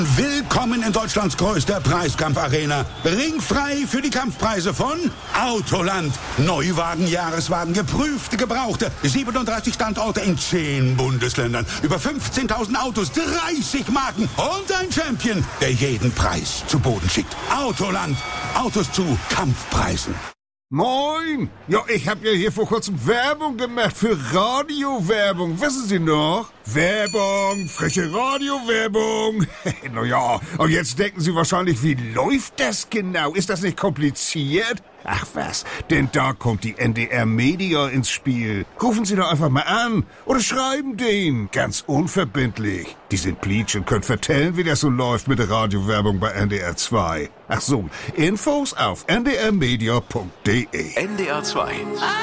Willkommen in Deutschlands größter Preiskampfarena. Ringfrei für die Kampfpreise von Autoland. Neuwagen, Jahreswagen, geprüfte, gebrauchte. 37 Standorte in 10 Bundesländern. Über 15.000 Autos, 30 Marken und ein Champion, der jeden Preis zu Boden schickt. Autoland. Autos zu Kampfpreisen. Moin! Ja, ich hab ja hier vor kurzem Werbung gemacht für Radiowerbung. Wissen Sie noch? Werbung, frische Radiowerbung. Naja, und jetzt denken Sie wahrscheinlich, wie läuft das genau? Ist das nicht kompliziert? Ach was, denn da kommt die NDR Media ins Spiel. Rufen Sie doch einfach mal an oder schreiben denen. Ganz unverbindlich. Die sind Pleatsch und können vertellen, wie das so läuft mit der Radiowerbung bei NDR 2. Ach so, Infos auf ndrmedia.de. NDR 2